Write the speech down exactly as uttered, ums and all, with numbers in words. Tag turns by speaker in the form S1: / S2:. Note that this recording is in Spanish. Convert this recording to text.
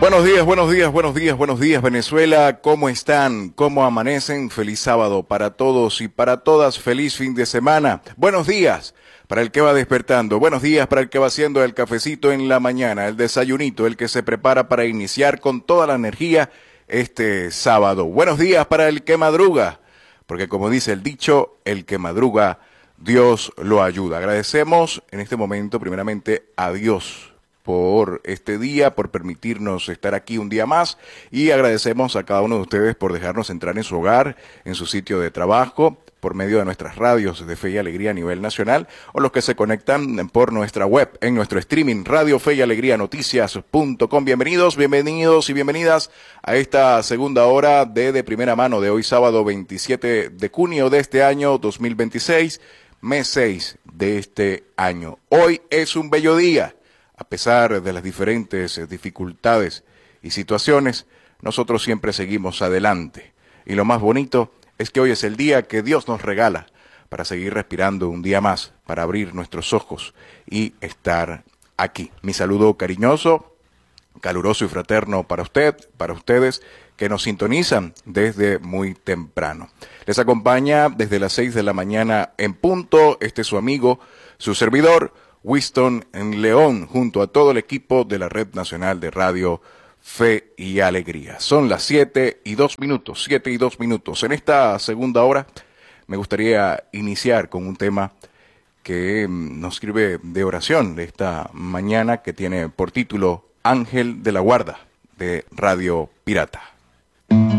S1: Buenos días, buenos días, buenos días, buenos días, Venezuela. ¿Cómo están? ¿Cómo amanecen? Feliz sábado para todos y para todas. Feliz fin de semana. Buenos días para el que va despertando. Buenos días para el que va haciendo el cafecito en la mañana, el desayunito, el que se prepara para iniciar con toda la energía este sábado. Buenos días para el que madruga, porque como dice el dicho, el que madruga, Dios lo ayuda. Agradecemos en este momento primeramente a Dios por este día, por permitirnos estar aquí un día más, y agradecemos a cada uno de ustedes por dejarnos entrar en su hogar, en su sitio de trabajo, por medio de nuestras radios de Fe y Alegría a nivel nacional, o los que se conectan por nuestra web, en nuestro streaming, Radio Fe y Alegría Noticias punto com. Bienvenidos, bienvenidos y bienvenidas a esta segunda hora de De Primera Mano de hoy sábado veintisiete de junio de este año dos mil veintiséis, mes seis de este año. Hoy es un bello día. A pesar de las diferentes dificultades y situaciones, nosotros siempre seguimos adelante. Y lo más bonito es que hoy es el día que Dios nos regala para seguir respirando un día más, para abrir nuestros ojos y estar aquí. Mi saludo cariñoso, caluroso y fraterno para usted, para ustedes que nos sintonizan desde muy temprano. Les acompaña desde las seis de la mañana en punto este su amigo, su servidor, Winston en León, junto a todo el equipo de la Red Nacional de Radio Fe y Alegría. Son las siete y dos minutos, siete y dos minutos. En esta segunda hora me gustaría iniciar con un tema que nos sirve de oración de esta mañana, que tiene por título Ángel de la Guarda, de Radio Pirata.